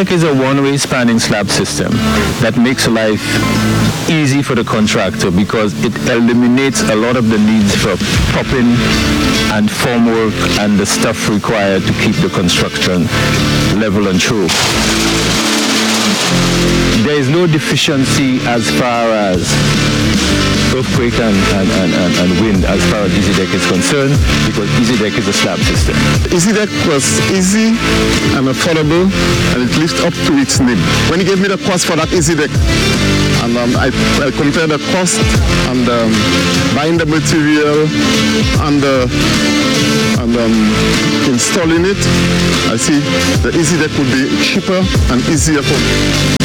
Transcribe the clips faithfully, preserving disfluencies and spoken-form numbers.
EasyDeck is a one-way spanning slab system that makes life easy for the contractor because it eliminates a lot of the needs for popping and formwork and the stuff required to keep the construction level and true. There is no deficiency as far as earthquake and, and, and, and, and wind as far as EasyDeck is concerned, because EasyDeck is a slab system. EasyDeck was easy and affordable, and it lived up to its name. When he gave me the cost for that EasyDeck, and um, I, I compared the cost and um, buying the material and, uh, and um, installing it, I see the EasyDeck would be cheaper and easier for me.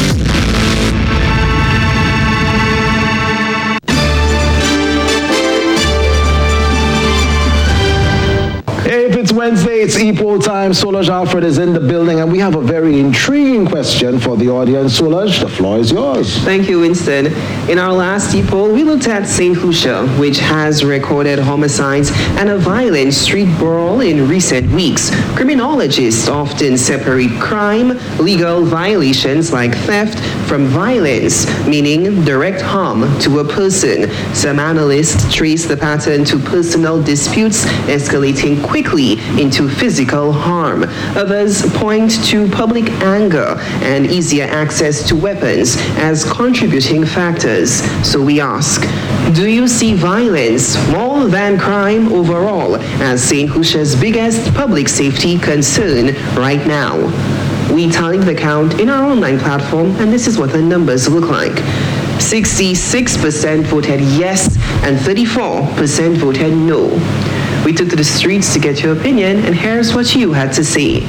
It's Wednesday, it's E P O time. Solange Alfred is in the building, and we have a very intriguing question for the audience. Solange, the floor is yours. Thank you, Winston. In our last E P O, we looked at Saint Lucia, which has recorded homicides and a violent street brawl in recent weeks. Criminologists often separate crime, legal violations like theft, from violence, meaning direct harm to a person. Some analysts trace the pattern to personal disputes escalating quickly into physical harm. Others point to public anger and easier access to weapons as contributing factors. So we ask, do you see violence more than crime overall as Saint Lucia's biggest public safety concern right now? We tallied the count in our online platform, and this is what the numbers look like. sixty-six percent voted yes, and thirty-four percent voted no. We took to the streets to get your opinion, and here's what you had to say.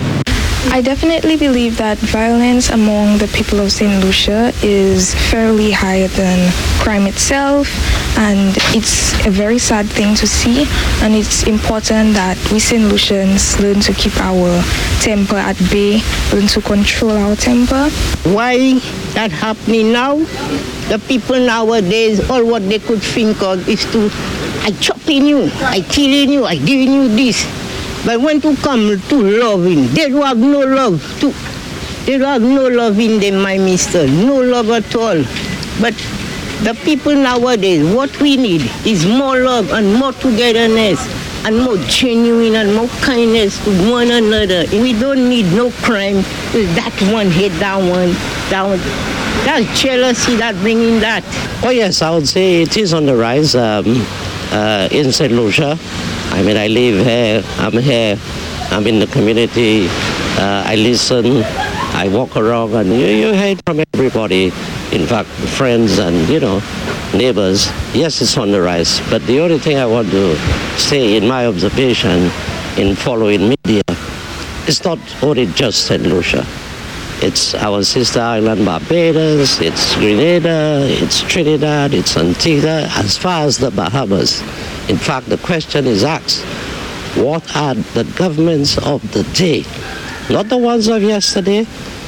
I definitely believe that violence among the people of Saint Lucia is fairly higher than crime itself, and it's a very sad thing to see, and it's important that we Saint Lucians learn to keep our temper at bay, learn to control our temper. Why that happening now? The people nowadays, all what they could think of is to, I chopping you, I killing you, I giving you this. But when to come to loving, they don't have no love. To, they don't have no love in them, my mister. No love at all. But the people nowadays, what we need is more love and more togetherness and more genuine and more kindness to one another. We don't need no crime. That one hit that one, that one. That's jealousy that bringing that. Oh yes, I would say it is on the rise um, uh, in Saint Lucia. I mean, I live here, I'm here, I'm in the community, uh, I listen, I walk around, and you, you hear from everybody, in fact, friends and, you know, neighbors. Yes, it's on the rise, but the only thing I want to say in my observation in following media, it's not only just Saint Lucia. It's our sister island Barbados, it's Grenada, it's Trinidad, it's Antigua, as far as the Bahamas. In fact, the question is asked, what are the governments of the day? Not the ones of yesterday,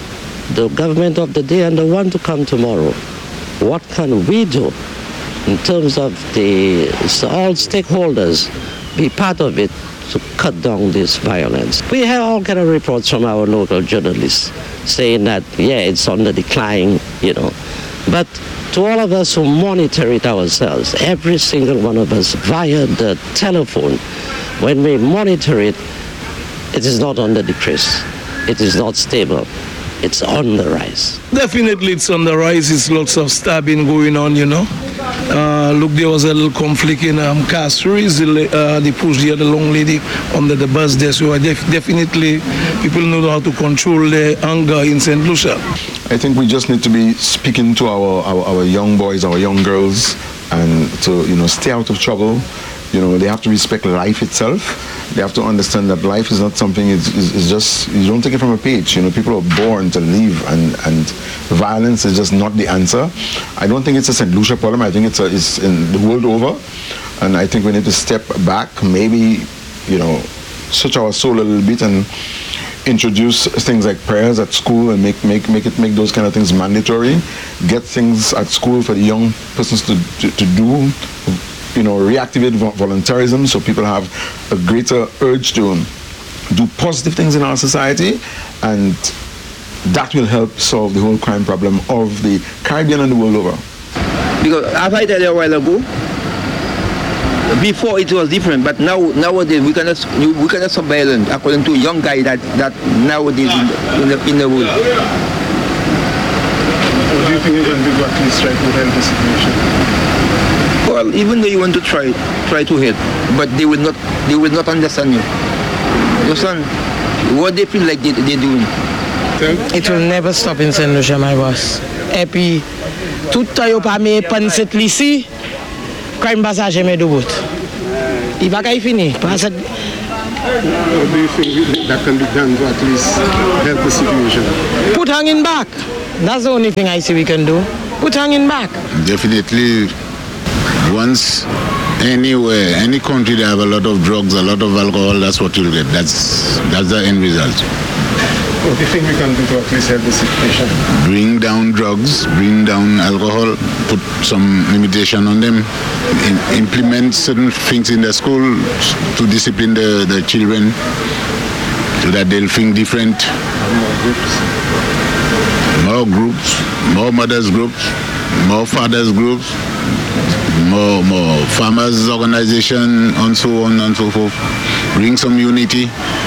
the government of the day and the one to come tomorrow. What can we do in terms of the all stakeholders be part of it to cut down this violence? We have all kind of reports from our local journalists saying that, yeah, it's on the decline, you know. But to all of us who monitor it ourselves, every single one of us via the telephone, when we monitor it, it is not on the decrease. It is not stable. It's on the rise. Definitely it's on the rise. There's lots of stabbing going on, you know. Uh, look, there was a little conflict in um, Castries. The, uh, they pushed the other long lady under the bus there. So def- definitely people know how to control their anger in Saint Lucia. I think we just need to be speaking to our, our, our young boys, our young girls, and to, you know, stay out of trouble. You know, they have to respect life itself. They have to understand that life is not something, it's, it's just, you don't take it from a page. You know, people are born to live, and, and violence is just not the answer. I don't think it's a Saint Lucia problem. I think it's, a, it's in the world over. And I think we need to step back, maybe, you know, switch our soul a little bit and introduce things like prayers at school and make, make, make it make those kind of things mandatory. Get things at school for the young persons to, to, to do. You know, reactivate voluntarism so people have a greater urge to do positive things in our society and that will help solve the whole crime problem of the Caribbean and the world over. Because as I tell you a while ago, before it was different, but now nowadays we cannot we cannot stop violence according to a young guy that, that nowadays in the, in the, in the world. What do you think you can do to at least try to help the situation? Well, even though you want to try try to help, but they will not they will not understand you. You understand what they feel like they they're doing. It will never stop in Saint Lucia, my boss. Et puis, tout le temps, il n'y a pas de pensée ici, crime passage mais de bout. Il va pas finir. What do you think that can be done to at least help the situation? Put hanging back. That's the only thing I see we can do. Put hanging back. Definitely, once anywhere, any country they have a lot of drugs, a lot of alcohol, that's what you'll get. That's that's the end result. What do you think we can do to at least help the situation? Bring down drugs, bring down alcohol, put some limitation on them, in, implement certain things in the school to discipline the, the children so that they'll think different. More groups. More groups, more mothers groups, more fathers groups, more more farmers organization, and so on and so forth. Bring some unity.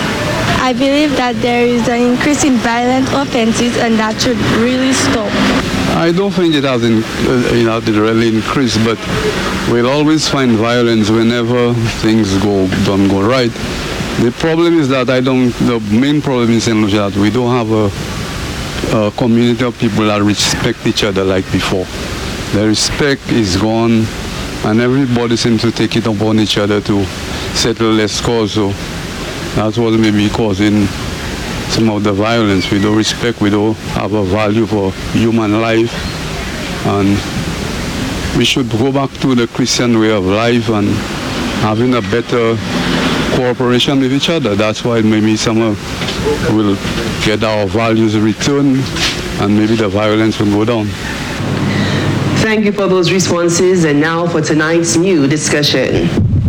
I believe that there is an increase in violent offenses and that should really stop. I don't think it has in, uh, you know, it really increased, but we'll always find violence whenever things go don't go right. The problem is that I don't. The main problem in Saint Lucia is that we don't have a, a community of people that respect each other like before. The respect is gone, and everybody seems to take it upon each other to settle their scores. So that's what may be causing some of the violence. We don't respect, we don't have a value for human life. And we should go back to the Christian way of life and having a better cooperation with each other. That's why maybe some of will get our values returned and maybe the violence will go down. Thank you for those responses. And now for tonight's new discussion.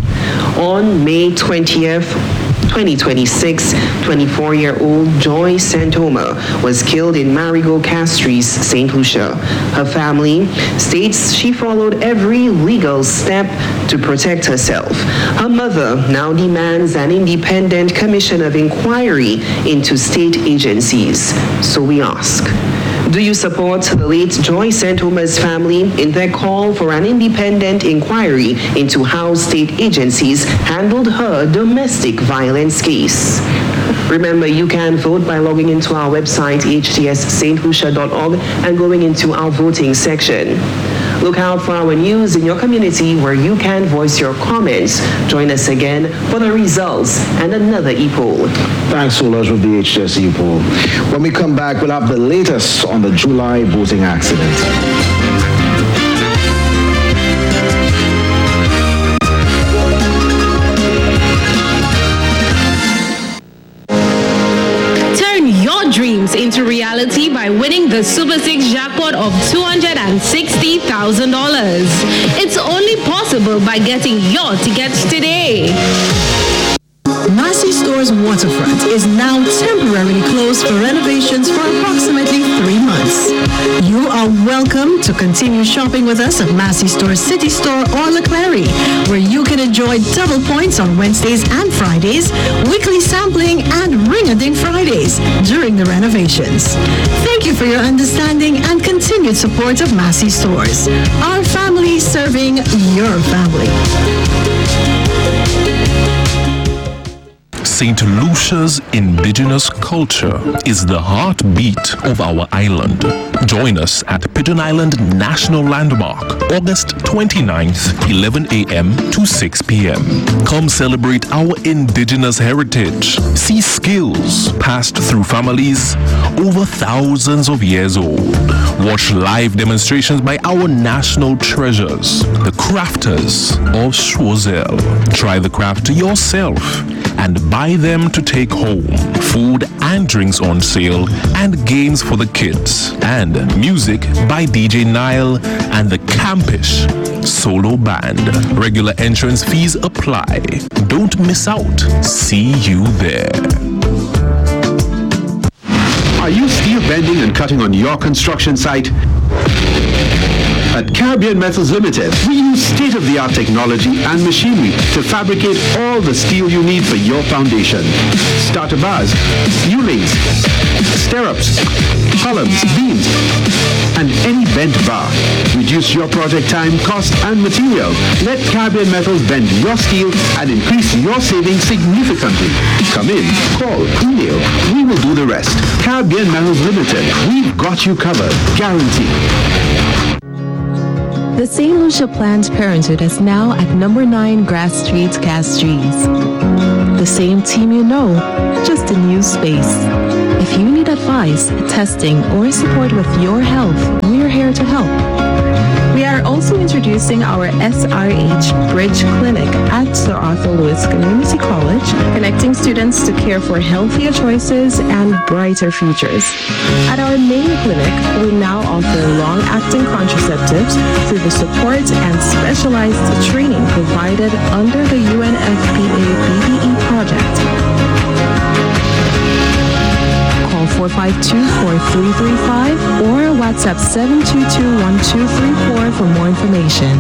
On May twentieth, twenty twenty-six, twenty-four-year-old Joy Santoma was killed in Marigo Castries, Saint Lucia. Her family states she followed every legal step to protect herself. Her mother now demands an independent commission of inquiry into state agencies. So we ask, do you support the late Joy Santoma's family in their call for an independent inquiry into how state agencies handled her domestic violence case? Remember, you can vote by logging into our website, h t s st lucia dot org, and going into our voting section. Look out for our news in your community where you can voice your comments. Join us again for the results and another e-poll. Thanks, Solange, with the H T S e-poll. When we come back, we'll have the latest on the July boating accident. Dreams into reality by winning the Super six jackpot of two hundred sixty thousand dollars. It's only possible by getting your tickets today. Massey Stores Waterfront is now temporarily closed for renovations for approximately three months. You are welcome to continue shopping with us at Massey Stores City Store or Leclerc, where you can enjoy double points on Wednesdays and Fridays, weekly sampling, and Ring-a-Ding Fridays during the renovations. Thank you for your understanding and continued support of Massey Stores. Our family serving your family. Saint Lucia's indigenous culture is the heartbeat of our island. Join us at Pigeon Island National Landmark, August twenty-ninth, eleven a.m. to six p.m. Come celebrate our indigenous heritage. See skills passed through families over thousands of years old. Watch live demonstrations by our national treasures, the crafters of Choiseul. Try the craft yourself and buy them to take home. Food and drinks on sale and games for the kids. And music by D J Nile and the Campish Solo Band. Regular entrance fees apply. Don't miss out. See you there. Are you steel bending and cutting on your construction site? At Caribbean Metals Limited, we use state-of-the-art technology and machinery to fabricate all the steel you need for your foundation. Starter bars, U-lays, stirrups, columns, beams, and any bent bar. Reduce your project time, cost, and material. Let Caribbean Metals bend your steel and increase your savings significantly. Come in, call, email. We will do the rest. Caribbean Metals Limited. We've got you covered. Guaranteed. The Saint Lucia Planned Parenthood is now at number nine Grass Street, Castries. The same team you know, just a new space. If you need advice, testing, or support with your health, we're here to help. We are also introducing our S R H Bridge Clinic at Sir Arthur Lewis Community College, connecting students to care for healthier choices and brighter futures. At our main clinic, we now offer long-acting contraceptives through the support and specialized training provided under the U N F P A B B E project. Call four five two, four three three five or WhatsApp seven two two, one two three four for more information.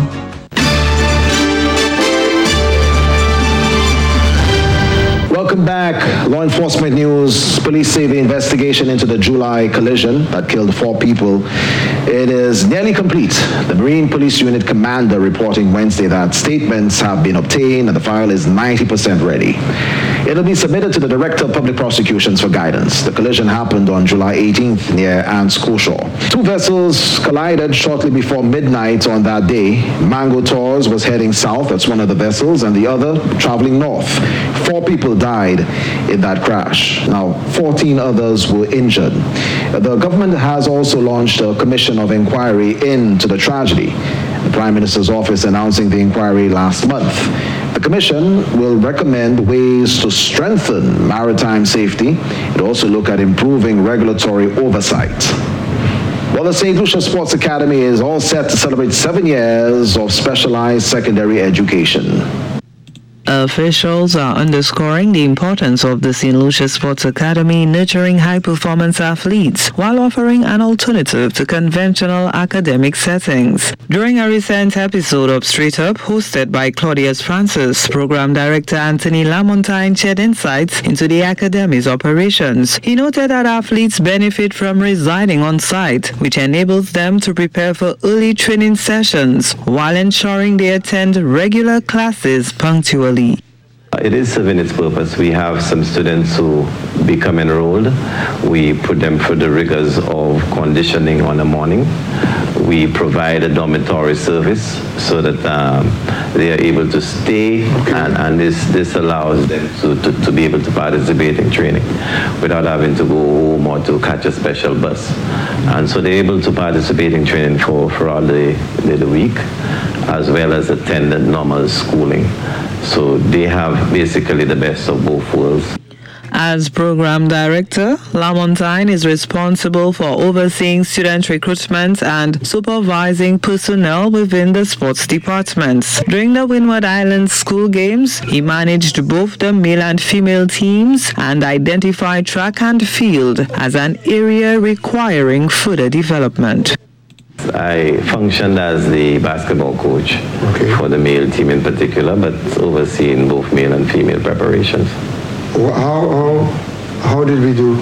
Welcome back. Law enforcement news. Police say the investigation into the July collision that killed four people, it is nearly complete. The Marine Police Unit commander reporting Wednesday that statements have been obtained and the file is ninety percent ready. It'll be submitted to the Director of Public Prosecutions for guidance. The collision happened on July eighteenth near Anse Coshore. Two vessels collided shortly before midnight on that day. Mango Tours was heading south, that's one of the vessels, and the other traveling north. Four people died in that crash. Now, fourteen others were injured. The government has also launched a commission of inquiry into the tragedy. The Prime Minister's office announcing the inquiry last month. The Commission will recommend ways to strengthen maritime safety. It will also look at improving regulatory oversight. Well, the Saint Lucia Sports Academy is all set to celebrate seven years of specialized secondary education. Officials are underscoring the importance of the Saint Lucia Sports Academy nurturing high-performance athletes while offering an alternative to conventional academic settings. During a recent episode of Straight Up, hosted by Claudius Francis, Program Director Anthony Lamontagne shared insights into the Academy's operations. He noted that athletes benefit from residing on site, which enables them to prepare for early training sessions while ensuring they attend regular classes punctually. It is serving its purpose. We have some students who become enrolled. We put them through the rigors of conditioning on the morning. We provide a dormitory service so that um, they are able to stay, and, and this, this allows them to, to, to be able to participate in training without having to go home or to catch a special bus. And so they're able to participate in training for, for all the, the, the week, as well as attend the normal schooling. So they have basically the best of both worlds. As Program Director, Lamontagne is responsible for overseeing student recruitment and supervising personnel within the sports departments. During the Windward Islands school games, he managed both the male and female teams and identified track and field as an area requiring further development. I functioned as the basketball coach okay. for the male team in particular, but overseeing both male and female preparations. How, how, how did we do?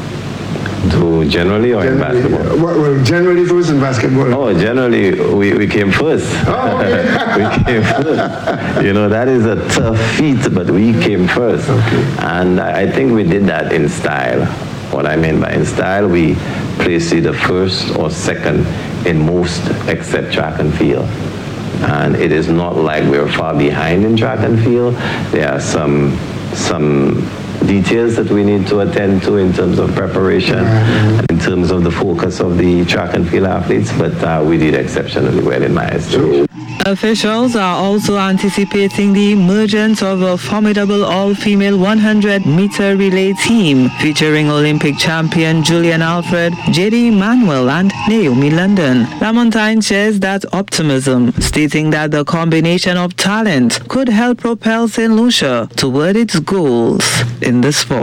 Do generally or generally, in basketball? Well, generally first in basketball. Oh, generally we, we came first. Oh, okay. we came first. You know, that is a tough feat, but we came first. Okay. And I think we did that in style. What I mean by in style, we placed either first or second in most except track and field. And it is not like we're far behind in track and field. There are some some details that we need to attend to in terms of preparation, in terms of the focus of the track and field athletes, but uh, we did exceptionally well in my estimation. Officials are also anticipating the emergence of a formidable all-female one hundred meter relay team featuring Olympic champion Julian Alfred, J D Manuel, and Naomi London. Lamontagne shares that optimism, stating that the combination of talent could help propel Saint Lucia toward its goals in the sport.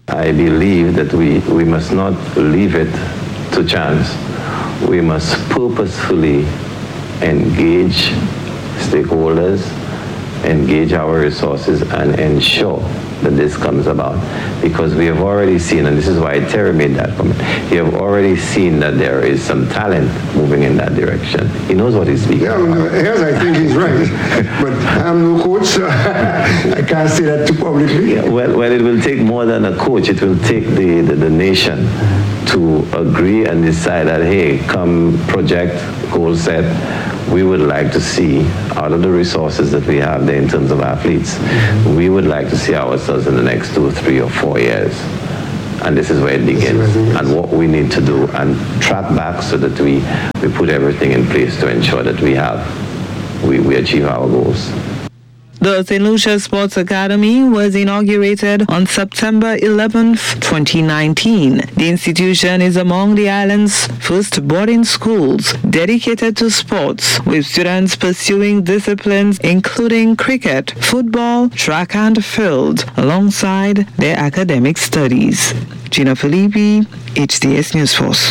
I believe that we, we must not leave it to chance. We must purposefully engage stakeholders, engage our resources, and ensure that this comes about. Because we have already seen, and this is why Terry made that comment, we have already seen that there is some talent moving in that direction. He knows what he's speaking yeah, about. Yes, I think he's right. But I'm no coach, so I can't say that too publicly. Yeah, well, well, it will take more than a coach. It will take the, the, the nation to agree and decide that, hey, come project, goal set, we would like to see, out of the resources that we have there in terms of athletes, we would like to see ourselves in the next two, three, or four years. And this is where it begins, and what we need to do, and track back so that we, we put everything in place to ensure that we have, we, we achieve our goals. The Saint Lucia Sports Academy was inaugurated on September eleventh, twenty nineteen. The institution is among the island's first boarding schools dedicated to sports, with students pursuing disciplines including cricket, football, track and field, alongside their academic studies. Gina Filippi, H T S News Force.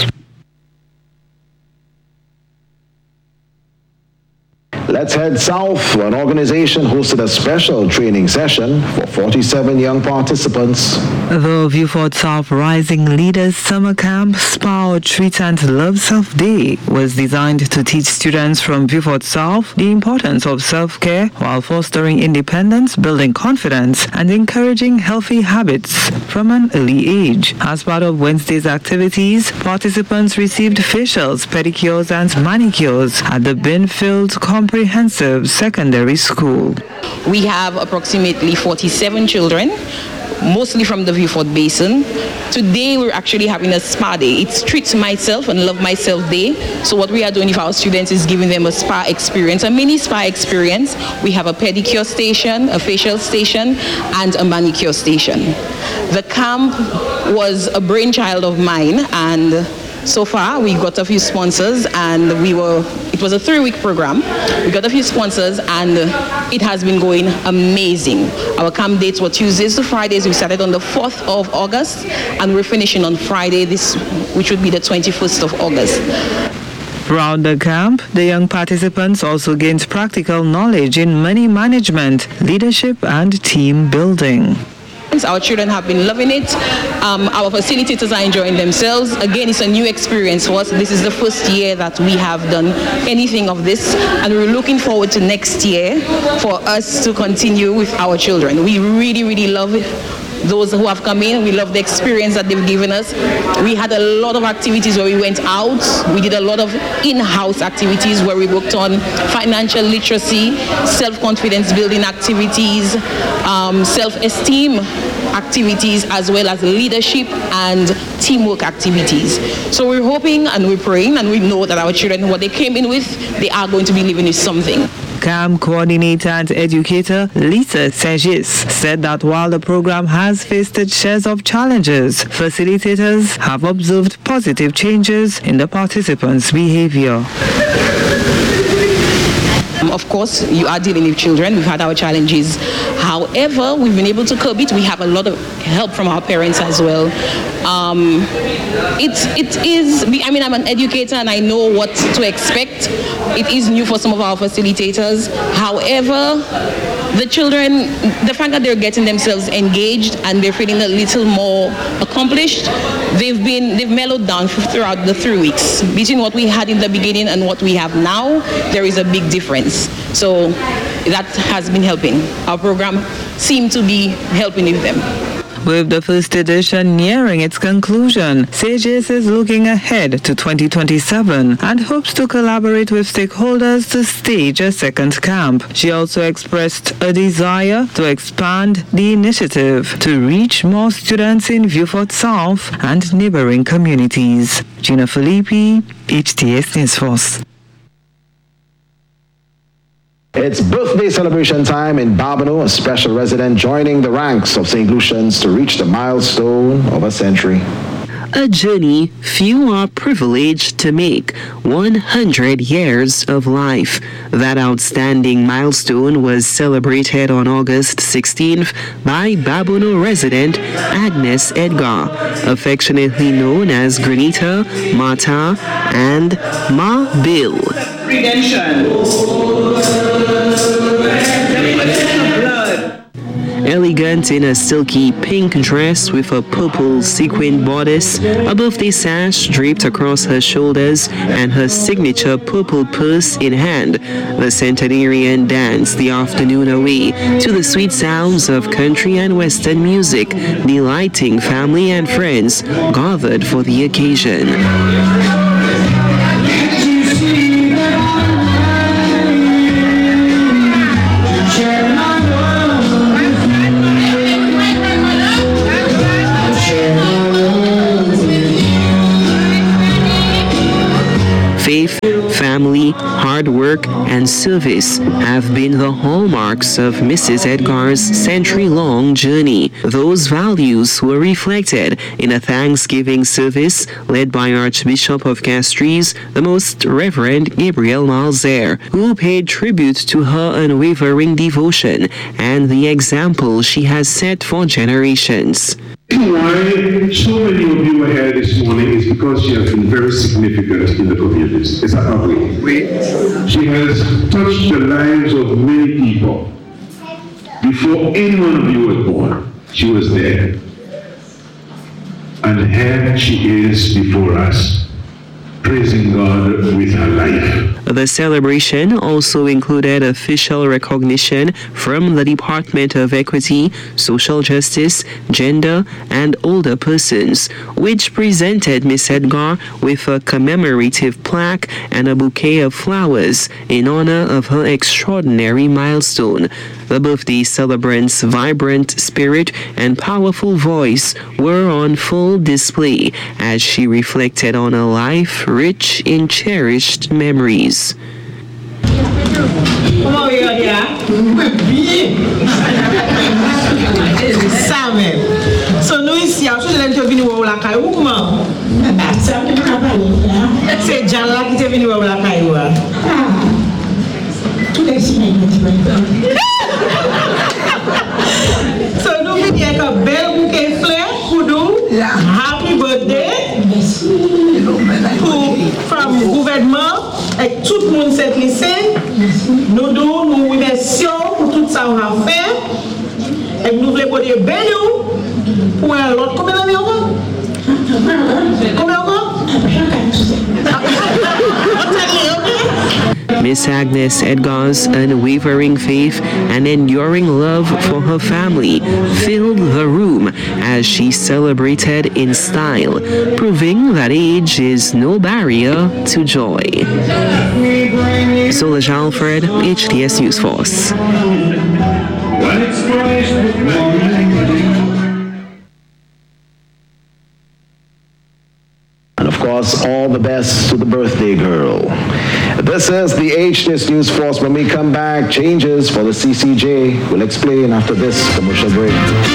Let's head south, where an organization hosted a special training session for forty-seven young participants. The Vieux-Fort South Rising Leaders Summer Camp Spa Treat and Love Self Day was designed to teach students from Vieux-Fort South the importance of self-care while fostering independence, building confidence, and encouraging healthy habits from an early age. As part of Wednesday's activities, participants received facials, pedicures, and manicures at the Binfield Comprehensive Secondary School. We have approximately forty-seven children, mostly from the Vieux-Fort Basin. Today we're actually having a spa day. It's Treat Myself and Love Myself Day. So what we are doing with our students is giving them a spa experience, a mini spa experience. We have a pedicure station, a facial station, and a manicure station. The camp was a brainchild of mine, and so far we got a few sponsors, and we were it was a three-week program. We got a few sponsors, and it has been going amazing. Our camp dates were Tuesdays to Fridays. We started on the fourth of August, and we're finishing on Friday, this which would be the twenty-first of August. Throughout the camp, the young participants also gained practical knowledge in money management, leadership, and team building. Our children have been loving it. Um, our facilitators are enjoying themselves. Again, it's a new experience for us. This is the first year that we have done anything of this, and we're looking forward to next year for us to continue with our children. We really, really love it. Those who have come in, we love the experience that they've given us. We had a lot of activities where we went out. We did a lot of in-house activities where we worked on financial literacy, self-confidence building activities, um, self-esteem activities, as well as leadership and teamwork activities. So we're hoping and we're praying, and we know that our children, what they came in with, they are going to be living with something. Camp coordinator and educator Lisa Segis said that while the program has faced its shares of challenges, facilitators have observed positive changes in the participants' behavior. Of course, you are dealing with children. We've had our challenges. However, we've been able to curb it. We have a lot of help from our parents as well. Um, it, it is, I mean, I'm an educator and I know what to expect. It is new for some of our facilitators. However, the children, the fact that they're getting themselves engaged and they're feeling a little more accomplished, they've been, they've mellowed down throughout the three weeks. Between what we had in the beginning and what we have now, there is a big difference. So that has been helping. Our program seemed to be helping with them. With the first edition nearing its conclusion, Segis is looking ahead to twenty twenty-seven and hopes to collaborate with stakeholders to stage a second camp. She also expressed a desire to expand the initiative to reach more students in Vieux-Fort South and neighboring communities. Gina Filippi, H T S News Force. It's birthday celebration time in Barbano, a special resident joining the ranks of Saint Lucians to reach the milestone of a century. a journey few are privileged to make, one hundred years of life. That outstanding milestone was celebrated on August sixteenth by Babono resident Agnes Edgar, affectionately known as Granita, Mata, and Ma Bill. Redemption. Elegant in a silky pink dress with a purple sequin bodice, a birthday sash draped across her shoulders, and her signature purple purse in hand, the centenarian danced the afternoon away to the sweet sounds of country and western music, delighting family and friends gathered for the occasion. Faith, family, hard work, and service have been the hallmarks of Missus Edgar's century-long journey. Those values were reflected in a Thanksgiving service led by Archbishop of Castries, the Most Reverend Gabriel Malzer, who paid tribute to her unwavering devotion and the example she has set for generations. Why so many of you are here this morning is because she has been very significant in the communities. Is that not right? She has touched the lives of many people. Before any one of you was born, she was there. And here she is before us, praising God with her life. The celebration also included official recognition from the Department of Equity, Social Justice, Gender, and Older Persons, which presented Miss Edgar with a commemorative plaque and a bouquet of flowers in honor of her extraordinary milestone. The birthday celebrant's vibrant spirit and powerful voice were on full display as she reflected on a life rich in cherished memories. Comment vous allez là? Bien. Ça même. So nous ici, à chaque fois que venu voir la caillou, comment? C'est Jean là qui est venu voir la caillou. Tous les signes. So nous venons avec un bel bouquet de fleurs pour nous. Happy birthday. Pour from gouvernement. Et tout le monde s'est laissé. Nous nous remercions pour tout ça qu'on a fait. Et nous voulons pour des belles pour un autre. Combien d'années on va? Combien on va? Miss Agnes Edgar's unwavering faith and enduring love for her family filled the room as she celebrated in style, proving that age is no barrier to joy. Solange Alfred, H T S News Force. And of course, all the best to the birthday girl. This is the H T S News Force. When we come back, changes for the C C J. We'll explain after this commercial break.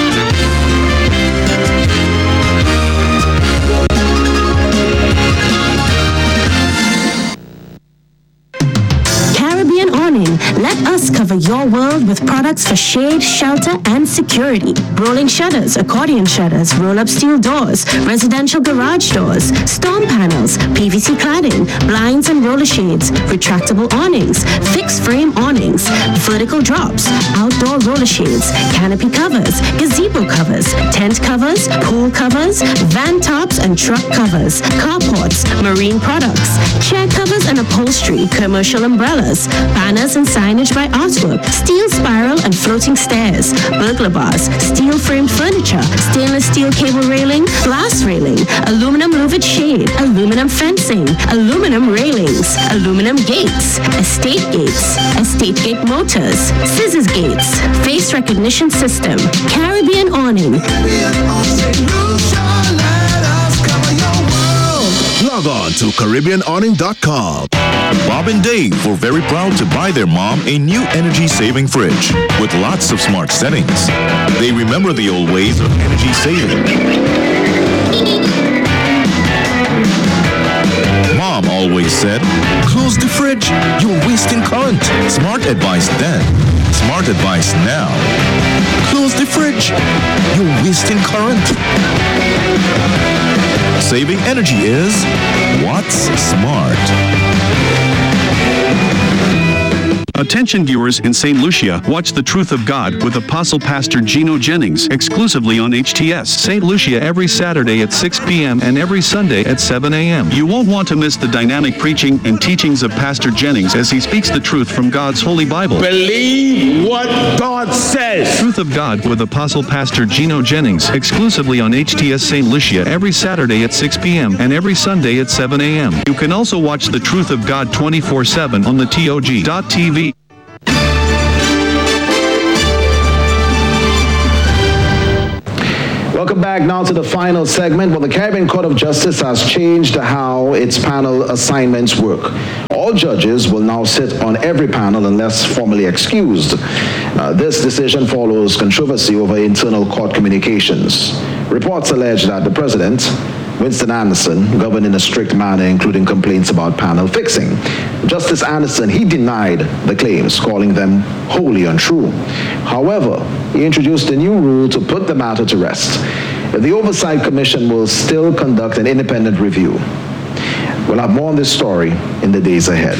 Let us cover your world with products for shade, shelter, and security. Rolling shutters, accordion shutters, roll-up steel doors, residential garage doors, storm panels, P V C cladding, blinds and roller shades, retractable awnings, fixed frame awnings, vertical drops, outdoor roller shades, canopy covers, gazebo covers, tent covers, pool covers, van tops and truck covers, carports, marine products, chair covers and upholstery, commercial umbrellas, banners and signage by Artwork, steel spiral and floating stairs, burglar bars, steel framed furniture, stainless steel cable railing, glass railing, aluminum louvered shade, aluminum fencing, aluminum railings, aluminum gates, estate gates, estate gate motors, scissors gates, face recognition system, Caribbean awning. Log on to Caribbean Awning dot com. Bob and Dave were very proud to buy their mom a new energy-saving fridge with lots of smart settings. They remember the old ways of energy saving. said, close the fridge, you're wasting current. Smart advice then, smart advice now. Close the fridge, you're wasting current. Saving energy is what's smart. Attention viewers in Saint Lucia, watch The Truth of God with Apostle Pastor Gino Jennings exclusively on H T S Saint Lucia every Saturday at six p.m. and every Sunday at seven a.m. You won't want to miss the dynamic preaching and teachings of Pastor Jennings as he speaks the truth from God's Holy Bible. Believe what God says. Truth of God with Apostle Pastor Gino Jennings exclusively on H T S Saint Lucia every Saturday at six p.m. and every Sunday at seven a.m. You can also watch The Truth of God twenty-four seven on the T O G dot T V. Welcome back now to the final segment. Well, the Caribbean Court of Justice has changed how its panel assignments work. All judges will now sit on every panel unless formally excused. Uh, this decision follows controversy over internal court communications. Reports allege that the president, Winston Anderson, governed in a strict manner, including complaints about panel fixing. Justice Anderson, he denied the claims, calling them wholly untrue. However, he introduced a new rule to put the matter to rest. The Oversight Commission will still conduct an independent review. We'll have more on this story in the days ahead.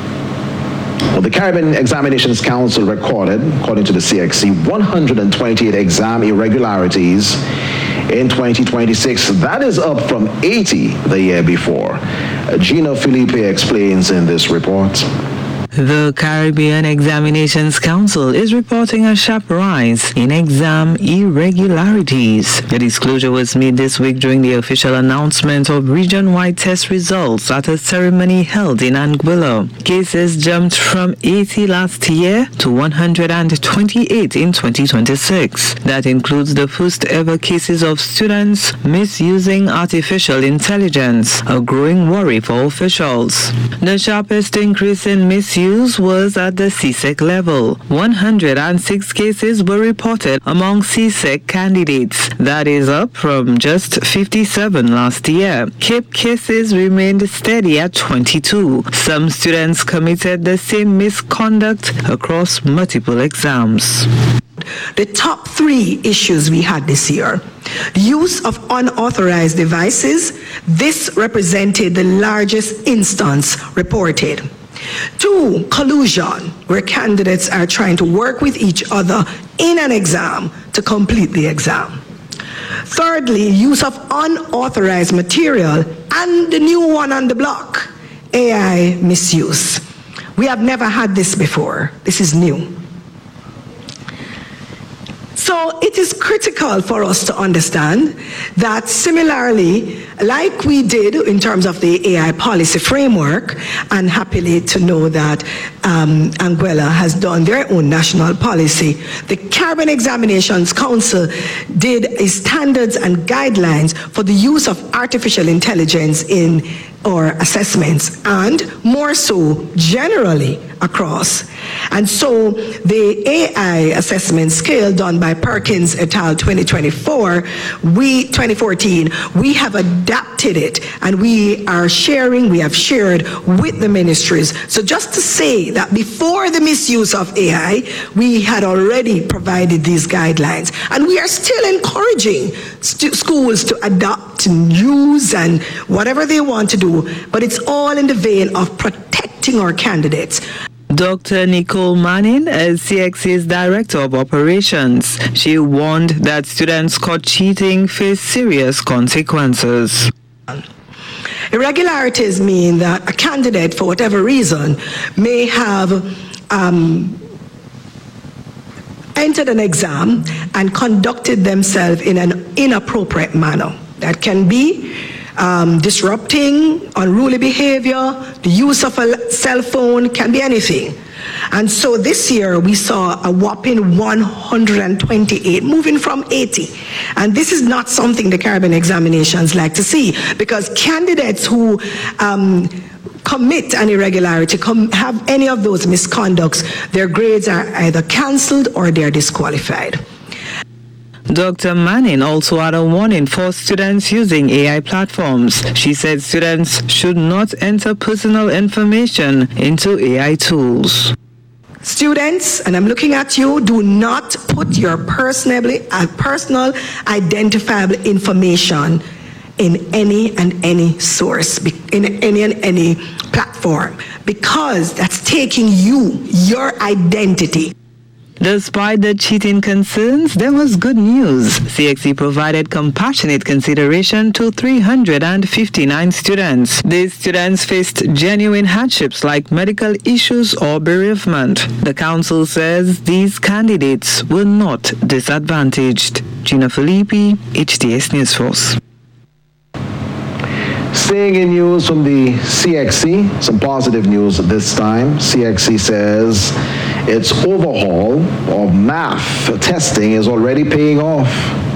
Well, the Caribbean Examinations Council recorded, according to the C X C, one hundred twenty-eight exam irregularities in twenty twenty-six. That is up from eighty the year before. Gina Felipe explains in this report. The Caribbean Examinations Council is reporting a sharp rise in exam irregularities. The disclosure was made this week during the official announcement of region-wide test results at a ceremony held in Anguilla. Cases jumped from eighty last year to one hundred twenty-eight in twenty twenty-six. That includes the first ever cases of students misusing artificial intelligence, a growing worry for officials. The sharpest increase in misuse was at the C S E C level. one hundred six cases were reported among C S E C candidates. That is up from just fifty-seven last year. Cape cases remained steady at twenty-two. Some students committed the same misconduct across multiple exams. The top three issues we had this year: the use of unauthorized devices. This represented the largest instance reported. Two, collusion, where candidates are trying to work with each other in an exam to complete the exam. Thirdly, use of unauthorized material, and the new one on the block, A I misuse. We have never had this before. This is new. So it is critical for us to understand that similarly, like we did in terms of the A I policy framework, and happily to know that um, Anguilla has done their own national policy, the Caribbean Examinations Council did a standards and guidelines for the use of artificial intelligence in our assessments, and more so generally across. And so the A I assessment scale done by Perkins et al. twenty twenty-four, we, twenty fourteen, we have adapted it, and we are sharing, we have shared with the ministries. So just to say that before the misuse of A I, we had already provided these guidelines, and we are still encouraging st- schools to adopt and use and whatever they want to do, but it's all in the vein of protecting our candidates. Doctor Nicole Manning is C X C's Director of Operations. She warned that students caught cheating face serious consequences. Irregularities mean that a candidate, for whatever reason, may have um, entered an exam and conducted themselves in an inappropriate manner. That can be Um, disrupting, unruly behavior, the use of a cell phone, can be anything. And so this year we saw a whopping one hundred twenty-eight, moving from eighty. And this is not something the Caribbean Examinations like to see, because candidates who um, commit an irregularity, com- have any of those misconducts, their grades are either cancelled or they're disqualified. Doctor Manning also had a warning for students using A I platforms. She said students should not enter personal information into A I tools. Students, and I'm looking at you, do not put your personally, uh, personal identifiable information in any and any source, in any and any platform, because that's taking you, your identity. Despite the cheating concerns, there was good news. C X C provided compassionate consideration to three hundred fifty-nine students. These students faced genuine hardships like medical issues or bereavement. The council says these candidates were not disadvantaged. Gina Filippi, H T S News Force. Staying in news from the C X C, some positive news this time. C X C says its overhaul of math testing is already paying off.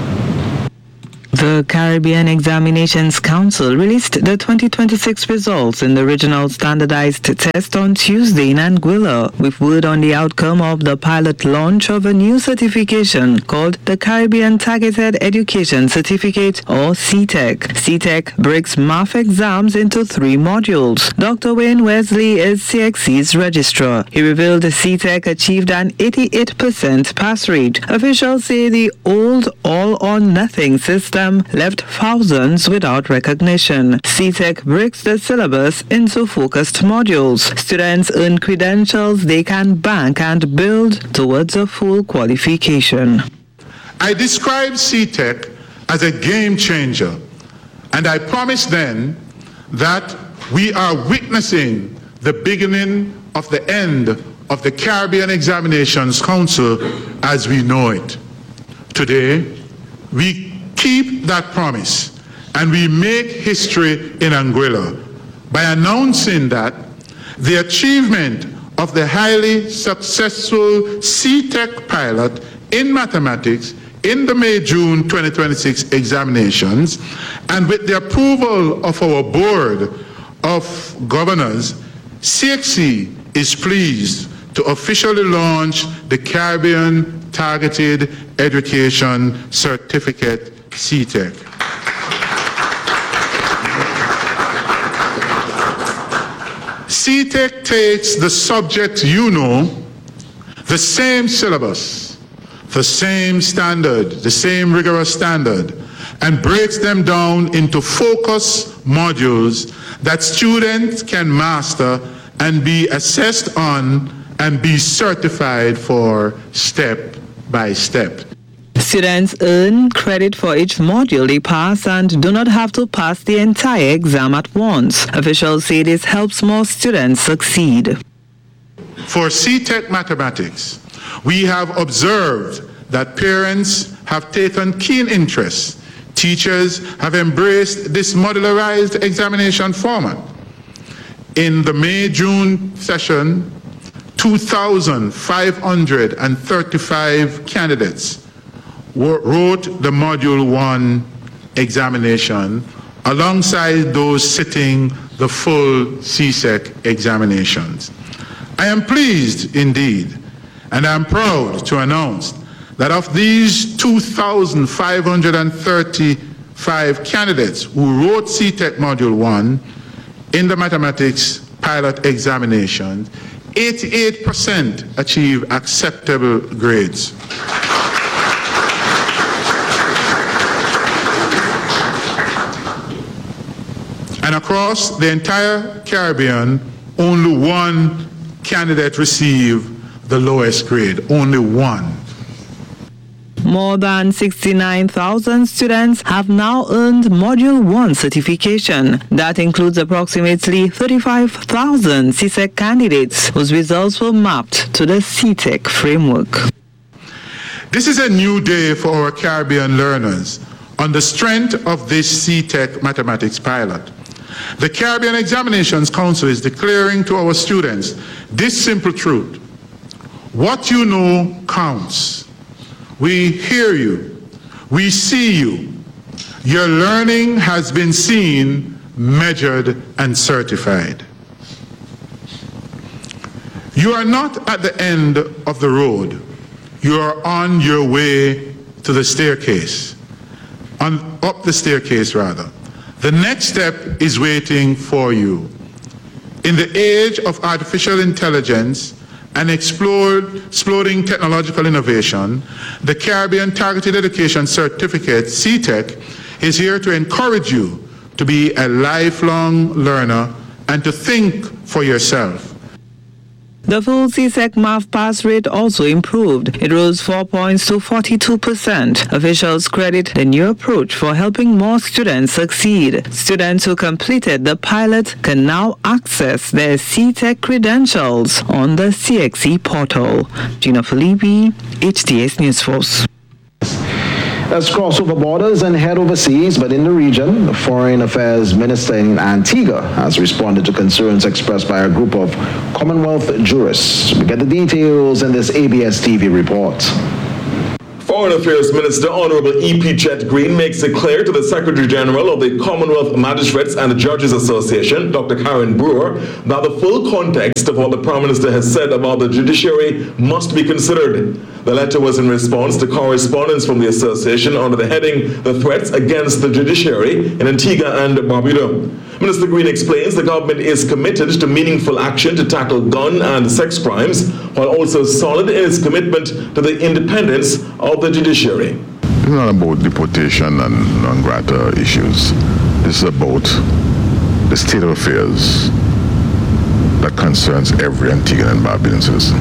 The Caribbean Examinations Council released the twenty twenty-six results in the regional standardized test on Tuesday in Anguilla, with word on the outcome of the pilot launch of a new certification called the Caribbean Targeted Education Certificate, or C TEC. C TEC breaks math exams into three modules. Doctor Wayne Wesley is C X C's registrar. He revealed the C TEC achieved an eighty-eight percent pass rate. Officials say the old all-or-nothing system left thousands without recognition. C TEC breaks the syllabus into focused modules. Students earn credentials they can bank and build towards a full qualification. I described C TEC as a game changer, and I promised then that we are witnessing the beginning of the end of the Caribbean Examinations Council as we know it. Today, we keep that promise, and we make history in Anguilla by announcing that the achievement of the highly successful C TEC pilot in mathematics in the May-June twenty twenty-six examinations, and with the approval of our Board of Governors, C X C is pleased to officially launch the Caribbean Targeted Education Certificate, C TEC. C TEC takes the subjects you know, the same syllabus, the same standard, the same rigorous standard, and breaks them down into focus modules that students can master and be assessed on and be certified for step by step. Students earn credit for each module they pass and do not have to pass the entire exam at once. Officials say this helps more students succeed. For C TEC Mathematics, we have observed that parents have taken keen interest. Teachers have embraced this modularized examination format. In the May-June session, two thousand five hundred thirty-five candidates wrote the Module one examination alongside those sitting the full C SEC examinations. I am pleased indeed, and I am proud to announce that of these two thousand five hundred thirty-five candidates who wrote C TEC Module one in the mathematics pilot examination, eighty-eight percent achieve acceptable grades. And across the entire Caribbean, only one candidate received the lowest grade, only one. More than sixty-nine thousand students have now earned Module one certification. That includes approximately thirty-five thousand C SEC candidates whose results were mapped to the C TEC framework. This is a new day for our Caribbean learners on the strength of this C TEC mathematics pilot. The Caribbean Examinations Council is declaring to our students this simple truth: what you know counts. We hear you. We see you. Your learning has been seen, measured, and certified. You are not at the end of the road. You are on your way to the staircase, on, up the staircase rather. The next step is waiting for you. In the age of artificial intelligence and exploding technological innovation, the Caribbean Targeted Education Certificate, C TEC, is here to encourage you to be a lifelong learner and to think for yourself. The full C SEC math pass rate also improved. It rose four points to forty-two percent. Officials credit the new approach for helping more students succeed. Students who completed the pilot can now access their C TEC credentials on the C X E portal. Gina Felipe, H T S News Force. Let's cross over borders and head overseas, but in the region, the Foreign Affairs Minister in Antigua has responded to concerns expressed by a group of Commonwealth jurists. We get the details in this A B S T V report. Foreign Affairs Minister Honorable E P Chet Green makes it clear to the Secretary General of the Commonwealth Magistrates and Judges Association, Doctor Karen Brewer, that the full context of what the Prime Minister has said about the judiciary must be considered. The letter was in response to correspondence from the association under the heading "The Threats Against the Judiciary" in Antigua and Barbuda. Minister Green explains the government is committed to meaningful action to tackle gun and sex crimes, while also solid in its commitment to the independence of the judiciary. It's not about deportation and non grata issues. This is about the state of affairs that concerns every Antiguan and Barbudan citizen.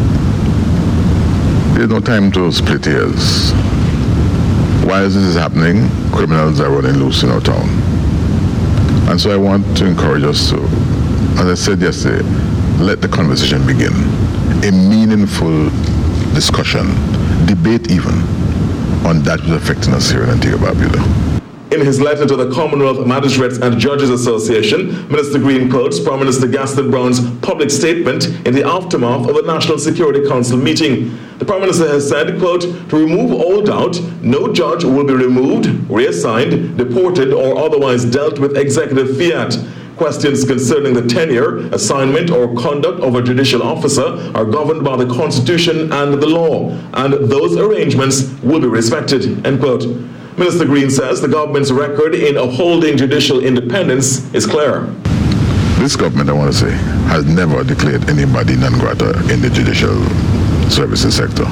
There's no time to split hairs. While this is happening, criminals are running loose in our town. And so I want to encourage us to, as I said yesterday, let the conversation begin. A meaningful discussion, debate even, on that which is affecting us here in Antigua Barbuda. In his letter to the Commonwealth Magistrates and Judges Association, Minister Green quotes Prime Minister Gaston Brown's public statement in the aftermath of the National Security Council meeting. The Prime Minister has said, quote, "To remove all doubt, no judge will be removed, reassigned, deported, or otherwise dealt with executive fiat. Questions concerning the tenure, assignment, or conduct of a judicial officer are governed by the Constitution and the law, and those arrangements will be respected," end quote. Minister Green says the government's record in upholding judicial independence is clear. This government, I want to say, has never declared anybody non grata in the judicial services sector.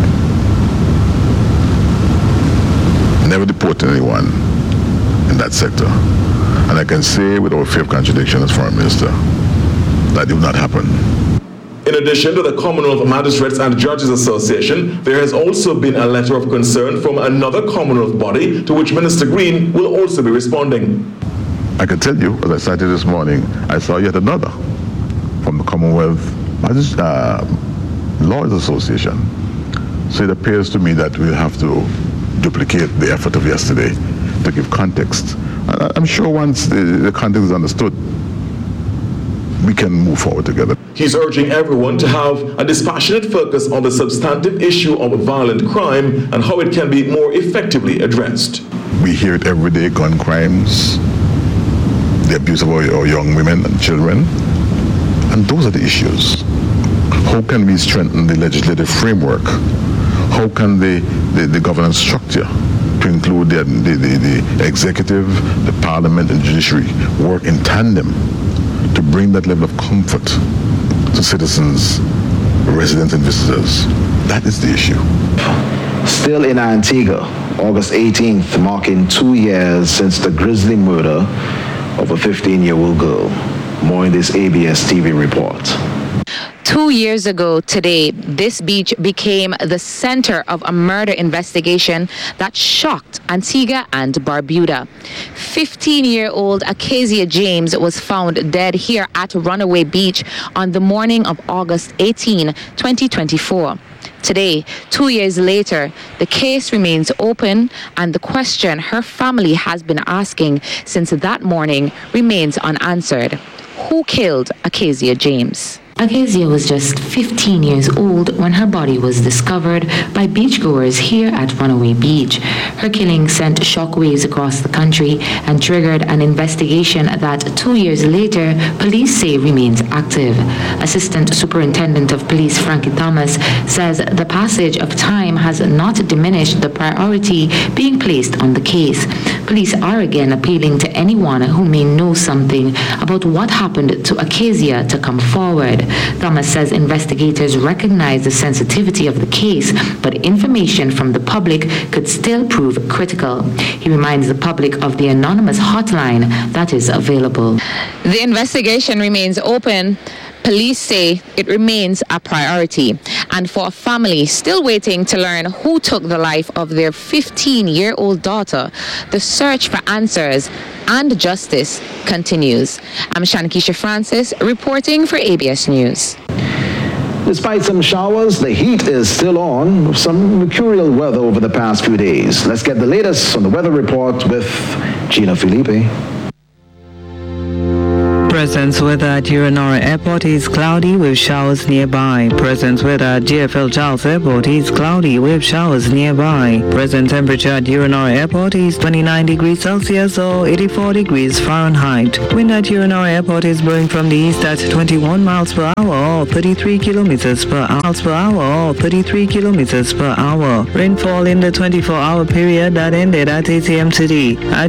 Never deported anyone in that sector. And I can say without fear of contradiction as Foreign Minister, that it will not happen. In addition to the Commonwealth Magistrates and Judges Association, there has also been a letter of concern from another Commonwealth body to which Minister Green will also be responding. I can tell you, as I started this morning, I saw yet another from the Commonwealth uh, Lawyers Association. So it appears to me that we'll have to duplicate the effort of yesterday to give context. And I'm sure once the, the context is understood, we can move forward together. He's urging everyone to have a dispassionate focus on the substantive issue of violent crime and how it can be more effectively addressed. We hear it every day, gun crimes, the abuse of our, our young women and children, and those are the issues. How can we strengthen the legislative framework? How can the, the, the governance structure to include the, the, the, the executive, the parliament, and judiciary work in tandem to bring that level of comfort to citizens, residents, and visitors? That is the issue. Still in Antigua, August eighteenth, marking two years since the grisly murder of a fifteen-year-old girl. More in this A B S T V report. Two years ago today, this beach became the center of a murder investigation that shocked Antigua and Barbuda. fifteen-year-old Acacia James was found dead here at Runaway Beach on the morning of August eighteenth, twenty twenty-four. Today, two years later, the case remains open, and the question her family has been asking since that morning remains unanswered. Who killed Acacia James? Akezia was just fifteen years old when her body was discovered by beachgoers here at Runaway Beach. Her killing sent shockwaves across the country and triggered an investigation that two years later, police say remains active. Assistant Superintendent of Police Frankie Thomas says the passage of time has not diminished the priority being placed on the case. Police are again appealing to anyone who may know something about what happened to Akezia to come forward. Thomas says investigators recognize the sensitivity of the case, but information from the public could still prove critical. He reminds the public of the anonymous hotline that is available. The investigation remains open. Police say it remains a priority. And for a family still waiting to learn who took the life of their fifteen-year-old daughter, the search for answers and justice continues. I'm Shanikisha Francis reporting for A B S News. Despite some showers, the heat is still on, with some mercurial weather over the past few days. Let's get the latest on the weather report with Gina Felipe. Present weather at Uranora Airport is cloudy with showers nearby. Present weather at G F L Charles Airport is cloudy with showers nearby. Present temperature at Uranora Airport is twenty-nine degrees Celsius or eighty-four degrees Fahrenheit. Wind at Uranora Airport is blowing from the east at twenty-one miles per hour or thirty-three kilometers per hour per hour or thirty-three kilometers per hour. Rainfall in the twenty-four hour period that ended at eight a m today. At